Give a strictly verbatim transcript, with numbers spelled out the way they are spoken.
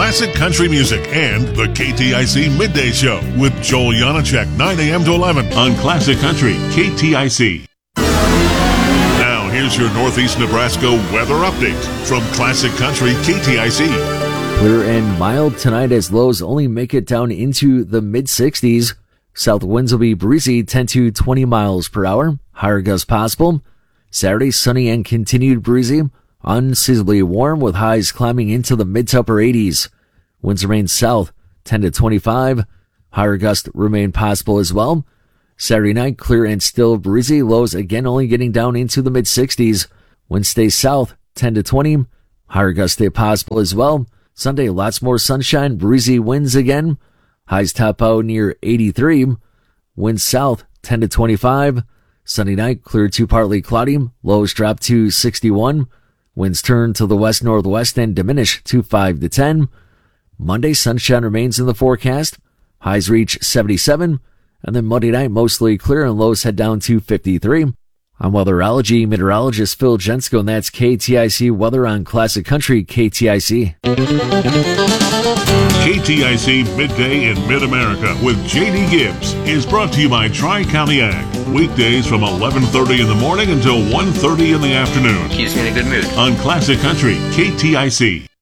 classic country music and the K T I C Midday Show with Joel Janacek, nine a.m. to eleven on Classic Country K T I C. Now, here's your Northeast Nebraska weather update from Classic Country K T I C. Clear and mild tonight as lows only make it down into the mid-sixties. South winds will be breezy, ten to twenty miles per hour. Higher gusts possible. Saturday, sunny and continued breezy. Unseasonably warm with highs climbing into the mid to upper eighties. Winds remain south, ten to twenty-five. Higher gusts remain possible as well. Saturday night, clear and still breezy. Lows again only getting down into the mid-sixties. Winds stay south, ten to twenty. Higher gusts stay possible as well. Sunday, lots more sunshine, breezy winds again. Highs top out near eighty-three. Winds south, ten to twenty-five. Sunday night, clear to partly cloudy. Lows drop to sixty-one. Winds turn to the west-northwest and diminish to five to ten. Monday, sunshine remains in the forecast. Highs reach seventy-seven. And then Monday night, mostly clear and lows head down to fifty-three. I'm weatherology meteorologist Phil Jensko, and that's K T I C weather on Classic Country K T I C. K T I C Midday in Mid-America with J D Gibbs is brought to you by Tri-County Ag. Weekdays from eleven thirty in the morning until one thirty in the afternoon. Keeps me in a good mood. On Classic Country K T I C.